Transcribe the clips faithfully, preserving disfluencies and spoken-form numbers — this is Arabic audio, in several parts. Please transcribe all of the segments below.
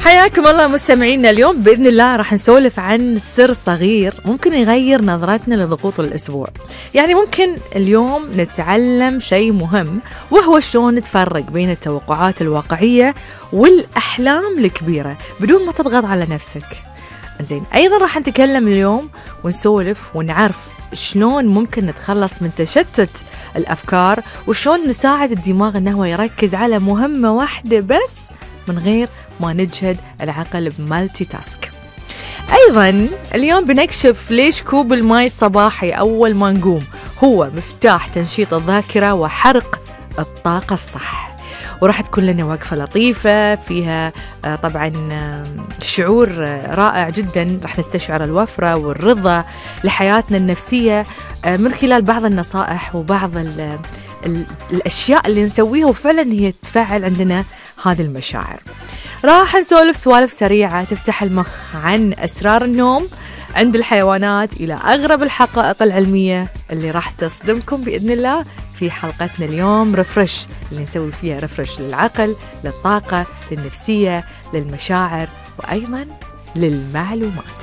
حياكم الله مستمعينا. اليوم بإذن الله راح نسولف عن سر صغير ممكن يغير نظرتنا لضغوط الأسبوع. يعني ممكن اليوم نتعلم شيء مهم، وهو شلون نتفرق بين التوقعات الواقعية والأحلام الكبيرة بدون ما تضغط على نفسك. زين، أيضا راح نتكلم اليوم ونسولف ونعرف شلون ممكن نتخلص من تشتت الأفكار، وشلون نساعد الدماغ أنه يركز على مهمة واحدة بس من غير ما نجهد العقل بمالتي تاسك. أيضا اليوم بنكشف ليش كوب الماء الصباحي أول ما نقوم هو مفتاح تنشيط الذاكرة وحرق الطاقة الصح. وراح تكون لنا وقفة لطيفة فيها طبعا شعور رائع جدا، راح نستشعر الوفرة والرضا لحياتنا النفسية من خلال بعض النصائح وبعض ال ال الأشياء اللي نسويها وفعلا هي تفعل عندنا هذه المشاعر. راح نسولف سوالف سريعة تفتح المخ عن أسرار النوم عند الحيوانات إلى أغرب الحقائق العلمية اللي راح تصدمكم بإذن الله في حلقتنا اليوم رفرش، اللي نسوي فيها رفرش للعقل، للطاقة، للنفسية، للمشاعر، وأيضا للمعلومات.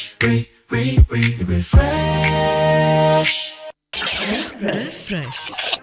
رفرش.